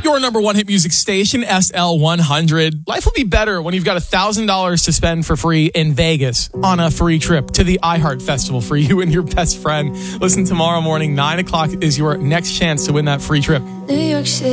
Your number one hit music station, SL100. Life will be better when you've got $1,000 to spend for free in Vegas on a free trip to the iHeart Festival for you and your best friend. Listen, tomorrow morning, 9 o'clock is your next chance to win that free trip. New York City.